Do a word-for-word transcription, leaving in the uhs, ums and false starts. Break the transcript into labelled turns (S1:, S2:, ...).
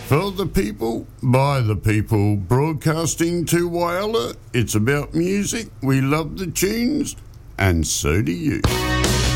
S1: For the people, by the people, broadcasting to Whyalla. It's about music. We love the tunes, and so do you.